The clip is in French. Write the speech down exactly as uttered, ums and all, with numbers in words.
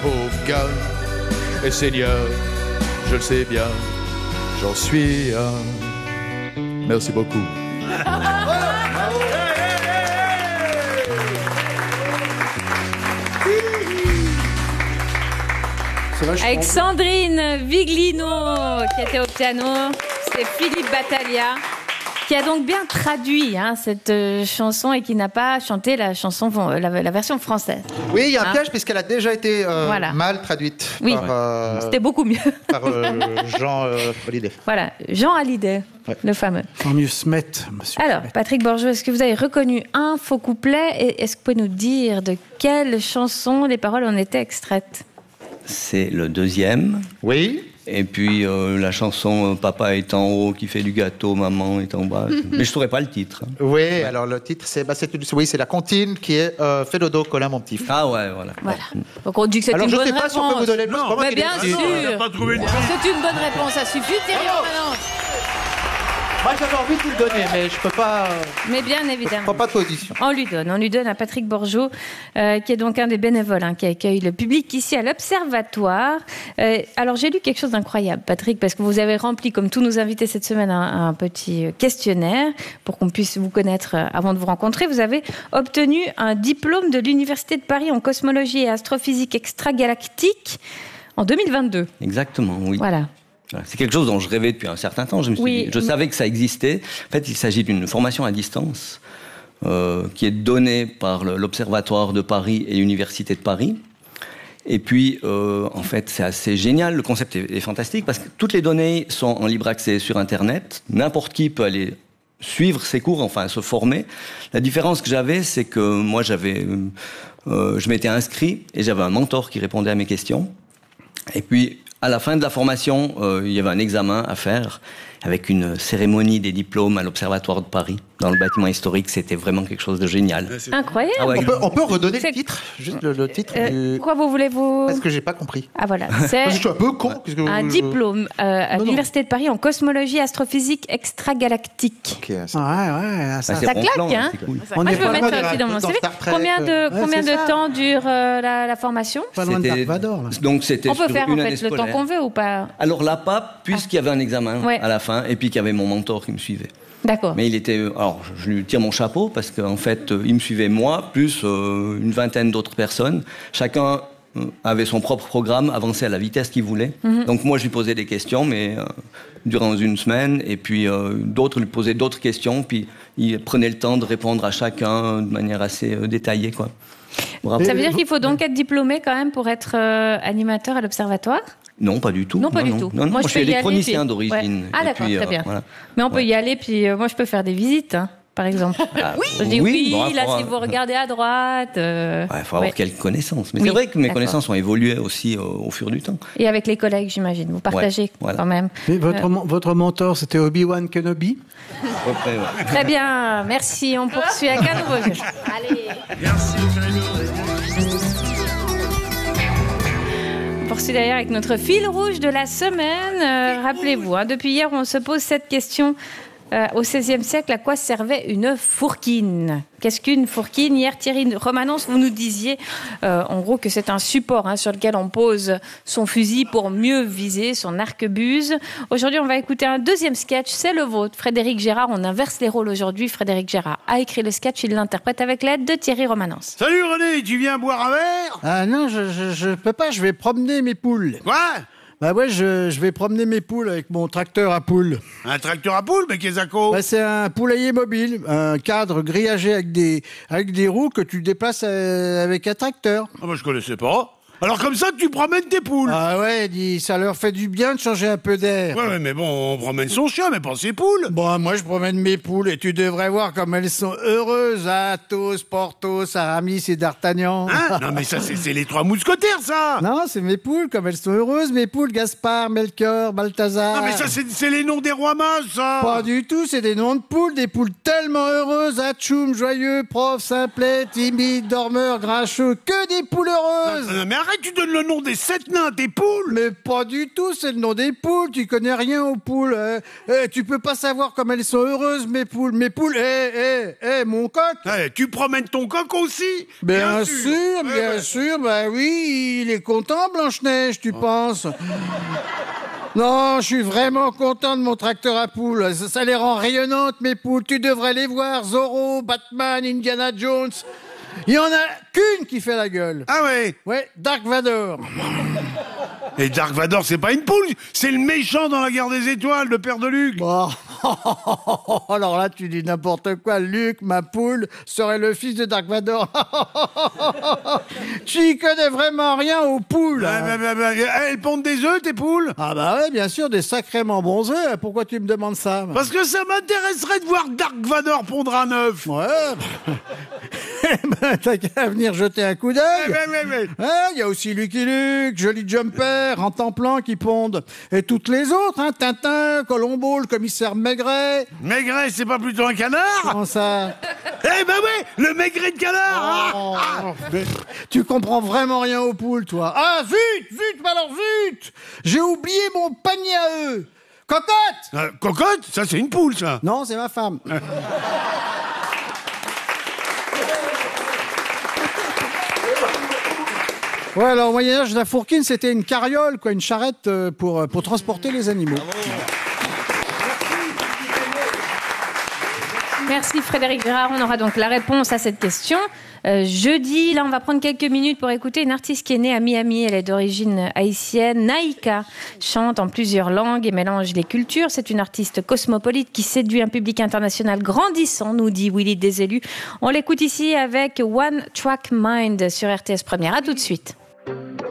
pauvre gars. Et Seigneur, je le sais bien, j'en suis un. Merci beaucoup. Avec Sandrine Viglino qui était au piano, c'est Philippe Battaglia qui a donc bien traduit hein, cette euh, chanson et qui n'a pas chanté la chanson, la, la version française. Oui, il y a un hein piège puisqu'elle a déjà été euh, voilà. mal traduite. Oui, par, euh, c'était beaucoup mieux. Par euh, Jean euh, Hallyday. Voilà, Jean Hallyday, ouais. Le fameux. Tant mieux se mettre, monsieur. Alors, Patrick Borjo, est-ce que vous avez reconnu un faux couplet et est-ce que vous pouvez nous dire de quelle chanson les paroles en étaient extraites? C'est le deuxième. Oui. Et puis euh, la chanson euh, Papa est en haut qui fait du gâteau, maman est en bas. Mais je ne saurais pas le titre. Hein. Oui, ouais. Alors le titre, c'est, bah, c'est, oui, c'est la comptine qui est euh, Fais dodo, Colin, mon petit. Ah ouais, voilà. Voilà. Donc on dit que c'est alors, une bonne sais réponse. Alors je ne sais pas si on peut vous donner le non, mais bien sûr. C'est une bonne réponse, ça suffit, Thierry Romanens. Moi, j'avais envie de vous le donner, mais je ne peux pas... Mais bien évidemment. Je ne prends pas de position. On lui donne. On lui donne à Patrick Borjo, euh, qui est donc un des bénévoles hein, qui accueille le public ici à l'Observatoire. Euh, alors, j'ai lu quelque chose d'incroyable, Patrick, parce que vous avez rempli, comme tous nos invités cette semaine, un, un petit questionnaire pour qu'on puisse vous connaître avant de vous rencontrer. Vous avez obtenu un diplôme de l'Université de Paris en cosmologie et astrophysique extragalactique en deux mille vingt-deux. Exactement, oui. Voilà. C'est quelque chose dont je rêvais depuis un certain temps. Je, me suis oui. dit, je savais que ça existait. En fait, il s'agit d'une formation à distance euh, qui est donnée par le, l'Observatoire de Paris et l'Université de Paris. Et puis, euh, en fait, c'est assez génial. Le concept est, est fantastique parce que toutes les données sont en libre accès sur Internet. N'importe qui peut aller suivre ces cours, enfin se former. La différence que j'avais, c'est que moi, j'avais, euh, je m'étais inscrit et j'avais un mentor qui répondait à mes questions. Et puis, à la fin de la formation, euh, il y avait un examen à faire avec une cérémonie des diplômes à l'Observatoire de Paris, dans le bâtiment historique. C'était vraiment quelque chose de génial. Incroyable. Ah ouais. on, peut, on peut redonner c'est... le titre Juste le, le titre euh, du... Quoi vous voulez vous... Parce que j'ai pas compris. Ah voilà. C'est Parce que je suis un peu con. Que un vous... diplôme euh, à non, l'Université non. de Paris en cosmologie astrophysique extragalactique. Ok. Ça... Ouais, ouais. Ça, ça claque, plan, hein. Cool. On Moi, je veux mettre ça aussi dans mon C V. Combien de, ouais, combien de temps dure euh, la, la formation? Pas loin de Dark Vador, là. Donc, c'était on peut faire en fait scolaire. le temps qu'on veut ou pas? Alors là, pas, puisqu'il y avait un examen ouais. à la fin et puis qu'il y avait mon mentor qui me suivait. D'accord. Mais il était... Alors, je lui tire mon chapeau parce qu'en fait, il me suivait moi, plus euh, une vingtaine d'autres personnes. Chacun euh, avait son propre programme, avançait à la vitesse qu'il voulait. Mm-hmm. Donc moi, je lui posais des questions, mais euh, durant une semaine. Et puis euh, d'autres lui posaient d'autres questions. Puis il prenait le temps de répondre à chacun de manière assez euh, détaillée, quoi. Bravo. Ça veut dire qu'il faut donc être diplômé quand même pour être euh, animateur à l'Observatoire? Non, pas du tout. Non, pas non, du non. tout. Non, non, moi, je suis électronicien puis... d'origine. Ouais. Ah, d'accord, puis, très euh, bien. Voilà. Mais on peut ouais. y aller, puis euh, moi, je peux faire des visites, hein, par exemple. Ah, oui, je dis oui, oui bon, là, faut, si vous regardez à droite. Il euh... ouais, faut avoir ouais. quelques connaissances. Mais oui, c'est vrai que mes d'accord. connaissances ont évolué aussi euh, au fur du temps. Et avec les collègues, j'imagine. Vous partagez ouais, voilà. quand même. Mais votre, euh... votre mentor, c'était Obi-Wan Kenobi? Après, ouais. Très bien, merci. On poursuit avec un nouveau jeu. Allez. Merci, On poursuit d'ailleurs avec notre fil rouge de la semaine. Euh, rappelez-vous, hein, depuis hier, on se pose cette question. Euh, au seizième siècle, à quoi servait une fourquine? Qu'est-ce qu'une fourquine? Hier, Thierry Romanens, vous nous disiez euh, en gros que c'est un support hein, sur lequel on pose son fusil pour mieux viser son arquebuse. Aujourd'hui, on va écouter un deuxième sketch, c'est le vôtre. Frédéric Gérard, on inverse les rôles aujourd'hui. Frédéric Gérard a écrit le sketch, il l'interprète avec l'aide de Thierry Romanens. Salut René, tu viens boire un verre? Ah non, je, je, je peux pas, je vais promener mes poules. Quoi? Bah ouais, je, je vais promener mes poules avec mon tracteur à poules. Un tracteur à poules? Mais qu'est-ce que bah, c'est un poulailler mobile, un cadre grillagé avec des, avec des roues que tu déplaces avec un tracteur. Ah bah je connaissais pas. Alors comme ça, tu promènes tes poules. Ah ouais, dis, ça leur fait du bien de changer un peu d'air. Ouais, ouais, mais bon, on promène son chien, mais pas ses poules. Bon, moi je promène mes poules et tu devrais voir comme elles sont heureuses. Athos, Porthos, Aramis et D'Artagnan. Hein? Non mais ça, c'est, c'est les trois mousquetaires, ça. Non, c'est mes poules, comme elles sont heureuses, mes poules, Gaspard, Melchior, Balthazar. Non mais ça, c'est, c'est les noms des rois mages, ça. Pas du tout, c'est des noms de poules, des poules tellement heureuses. Atchoum, joyeux, prof, simplet, timide, dormeur, grincheux, que des poules heureuses. Non, non mais arrête. arrête, tu donnes le nom des sept nains à tes poules. Mais pas du tout, c'est le nom des poules. Tu connais rien aux poules. Hein. Eh, tu peux pas savoir comme elles sont heureuses, mes poules. Mes poules, eh, eh, eh, mon coq. Eh, tu promènes ton coq aussi. Bien, sûr, Ouais, bien ouais. sûr. Bah oui, il est content, Blanche-Neige, tu penses. Non, je suis vraiment content de mon tracteur à poules. Ça, ça les rend rayonnantes, mes poules. Tu devrais les voir. Zorro, Batman, Indiana Jones. Il y en a qu'une qui fait la gueule. Ah ouais. Ouais, Dark Vador. Et Dark Vador, c'est pas une poule, c'est le méchant dans la guerre des étoiles, le père de Luke. Bon. Alors là, tu dis n'importe quoi. Luke, ma poule, serait le fils de Dark Vador. Tu y connais vraiment rien aux poules. Ah, Hein. bah, bah, bah, elles pondent des œufs, tes poules? Ah bah ouais, bien sûr, des sacrément bons œufs. Pourquoi tu me demandes ça? Parce que ça m'intéresserait de voir Dark Vador pondre un œuf. Ouais. Ben, t'as qu'à venir jeter un coup d'œil. Ouais, ouais, ouais, ouais. Il y a aussi Lucky Luke, Joli Jumper, en temps plan qui pondent. Et toutes les autres, hein, Tintin, Colombo, le commissaire Maigret. Maigret, c'est pas plutôt un canard? Comment ça? Eh ben ouais, le maigret de canard. Oh, Ah, ah. mais tu comprends vraiment rien aux poules, toi. Ah, vite, vite, mais alors vite. J'ai oublié mon panier à œufs. Cocotte! Euh, cocotte, ça c'est une poule, ça. Non, c'est ma femme. Ouais, alors au Moyen-Âge, la fourquine, c'était une carriole, quoi, une charrette euh, pour, euh, pour transporter les animaux. Merci Frédéric Gérard. On aura donc la réponse à cette question euh, jeudi. Là, on va prendre quelques minutes pour écouter une artiste qui est née à Miami. Elle est d'origine haïtienne. Naïka chante en plusieurs langues et mélange les cultures. C'est une artiste cosmopolite qui séduit un public international grandissant, nous dit Willy Desélus. On l'écoute ici avec One Track Mind sur R T S Première. À tout de suite.